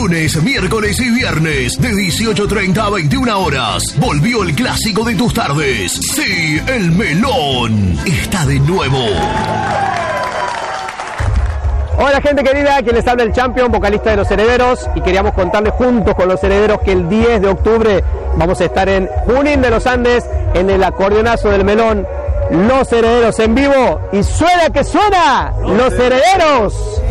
Lunes, miércoles y viernes de 18:30 a 21 horas. Volvió el clásico de tus tardes. Sí, el melón está de nuevo. Hola gente querida, quien les habla el Champion, vocalista de Los Herederos, y queríamos contarles juntos con Los Herederos que el 10 de octubre vamos a estar en Junín de los Andes, en el acordeonazo del melón. Los Herederos en vivo, y suena que suena, Los Herederos.